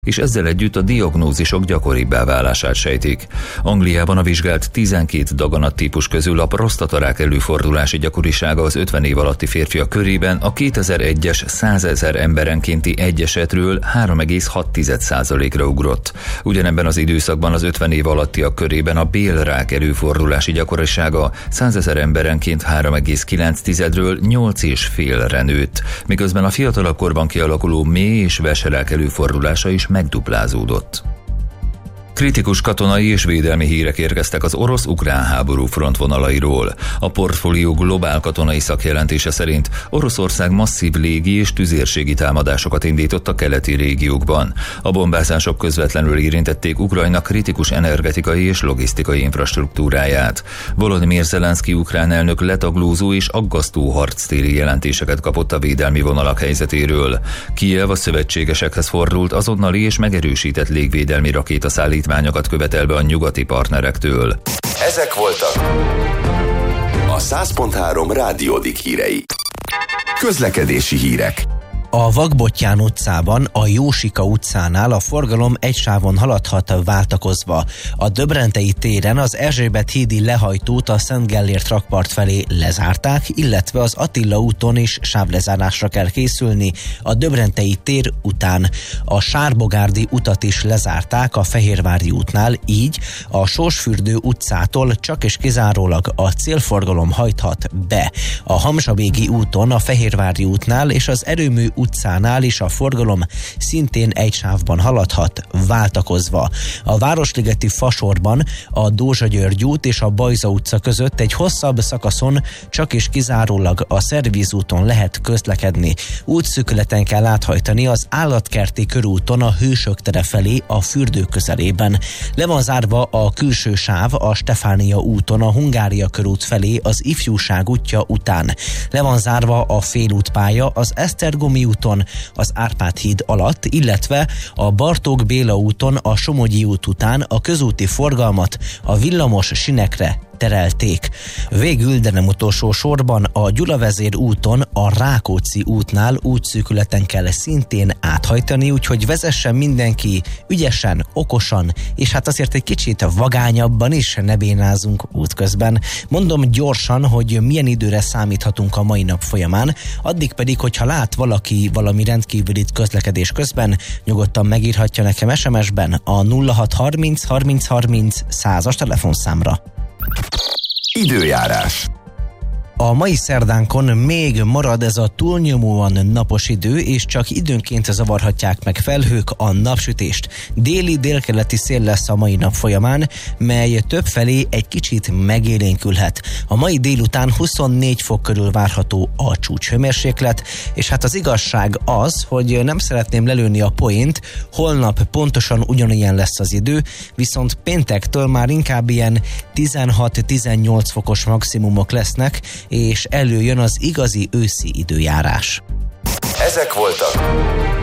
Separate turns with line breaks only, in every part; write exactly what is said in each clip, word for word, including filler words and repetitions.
és ezzel együtt a diagnózisok gyakoribbá válását sejtik. Angliában a vizsgált tizenkét daganattípus közül a prostatarák előfordulási gyakorisága az ötven év alatti férfiak körében a kétezer-egyes százezer emberenkénti egy esetről három egész hat százalékra ugrott. Ugyanebben az időszakban az ötven év alattiak körében a bélrák előfordulási gyakorisága százezer emberenként három egész kilencről nyolc egész öt-re nőtt, miközben a fiatalabb korban kialakuló méh- és veserák előfordulása is megduplázódott. Kritikus katonai és védelmi hírek érkeztek az orosz-ukrán háború frontvonalairól. A Portfólió globál katonai szakjelentése szerint Oroszország masszív légi és tüzérségi támadásokat indított a keleti régiókban. A bombázások közvetlenül érintették Ukrajna kritikus energetikai és logisztikai infrastruktúráját. Volodymyr Zelenszky ukrán elnök letaglózó és aggasztó harctéri jelentéseket kapott a védelmi vonalak helyzetéről. Kijev a szövetségesekhez fordult azonnali és megerősített légvédelmi rakétaszállítmányokat követelve a nyugati partnerektől.
Ezek voltak a száz pont három Rádiódik hírei. Közlekedési hírek.
A Vakbottyán utcában, a Jósika utcánál a forgalom egy sávon haladhat váltakozva. A Döbrentei téren az Erzsébet hídi lehajtót a Szent Gellért rakpart felé lezárták, illetve az Attila úton is sávlezárásra kell készülni a Döbrentei tér után. A Sárbogárdi utat is lezárták a Fehérvári útnál, így a Sorsfürdő utcától csak és kizárólag a célforgalom hajthat be. A Hamzsavégi úton, a Fehérvári útnál és az Erőmű utcánál is a forgalom szintén egy sávban haladhat váltakozva. A Városligeti fasorban a Dózsa-György út és a Bajza utca között egy hosszabb szakaszon csak és kizárólag a Szervíz úton lehet közlekedni. Útszűkületen kell áthajtani az Állatkerti körúton a Hősök tere felé a fürdő közelében. Le van zárva a külső sáv a Stefánia úton a Hungária körút felé az Ifjúság útja után. Le van zárva a félútpálya az Esztergomi úton az Árpád híd alatt, illetve a Bartók Béla úton a Somogyi út után a közúti forgalmat a villamos sinekre terelték. Végül, de nem utolsó sorban a Gyulavezér úton a Rákóczi útnál útszűkületen kell szintén áthajtani, úgyhogy vezessen mindenki ügyesen, okosan, és hát azért egy kicsit vagányabban is ne bénázunk útközben. Mondom gyorsan, hogy milyen időre számíthatunk a mai nap folyamán, addig pedig, hogyha lát valaki valami rendkívülit közlekedés közben, nyugodtan megírhatja nekem es em es-ben a nulla hat harminc harminc harminc százas telefonszámra.
Időjárás.
A mai szerdánkon még marad ez a túlnyomóan napos idő, és csak időnként zavarhatják meg felhők a napsütést. Déli délkeleti szél lesz a mai nap folyamán, mely többfelé egy kicsit megélénkülhet. A mai délután huszonnégy fok körül várható a csúcshőmérséklet, és hát az igazság az, hogy nem szeretném lelőni a poént, holnap pontosan ugyanilyen lesz az idő, viszont péntektől már inkább ilyen tizenhat-tizennyolc fokos maximumok lesznek, és előjön az igazi őszi időjárás.
Ezek voltak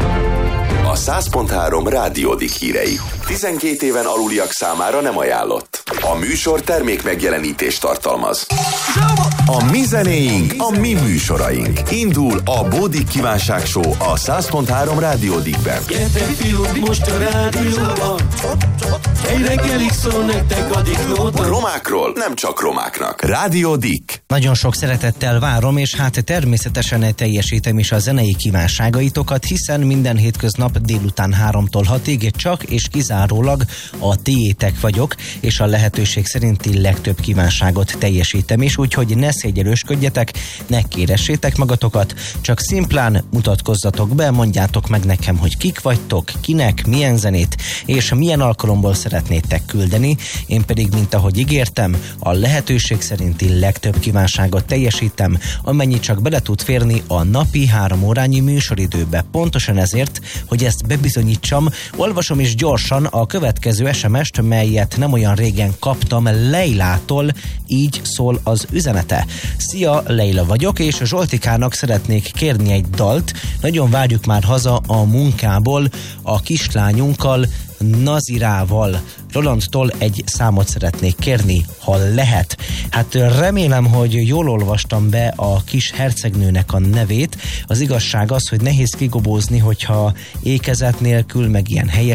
a száz pont három Rádiódik hírei. tizenkét éven aluliak számára nem ajánlott. A műsor termék megjelenítést tartalmaz. A mi zenéink, a mi műsoraink. Indul a Bódik Kívánság Show a száz pont három Rádiódikben.
Gyertek fiúk, most a rádióban, egy reggelig szól nektek a diklóta.
Romákról nem csak romáknak. Rádiódik.
Nagyon sok szeretettel várom, és hát természetesen teljesítem is a zenei kívánságaitokat, hiszen minden hétköznap délután háromtól hatig csak és kizárólag a tiétek vagyok, és a lehetőség szerinti legtöbb kívánságot teljesítem is, úgyhogy ne szégyelősködjetek, ne kéressétek magatokat, csak szimplán mutatkozzatok be, mondjátok meg nekem, hogy kik vagytok, kinek, milyen zenét, és milyen alkalomból szeretnétek küldeni, én pedig, mint ahogy ígértem, a lehetőség szerinti legtöbb kívánságot teljesítem, amennyi csak bele tud férni a napi három órányi műsoridőbe. Pontosan ezért, hogy ezt bebizonyítsam, olvasom is gyorsan a következő es em est, melyet nem olyan régen kaptam Leilától, így szól az üzenete. Szia, Leila vagyok, és Zsoltikának szeretnék kérni egy dalt. Nagyon várjuk már haza a munkából, a kislányunkkal, Nazirával. Rolandtól egy számot szeretnék kérni, ha lehet. Hát remélem, hogy jól olvastam be a kis hercegnőnek a nevét. Az igazság az, hogy nehéz kigobózni, hogyha ékezet nélkül, meg ilyen helyes